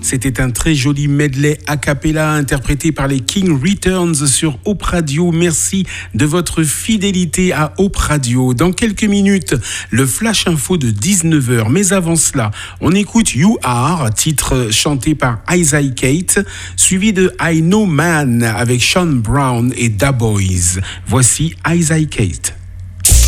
C'était un très joli medley a cappella interprété par les King Returns sur Hope Radio. Merci de votre fidélité à Hope Radio. Dans quelques minutes, le Flash Info de 19h. Mais avant cela, on écoute You Are, titre chanté par Isaiah Kate, suivi de I Know Man avec Sean Brown et Da Boys. Voici Isaiah Kate.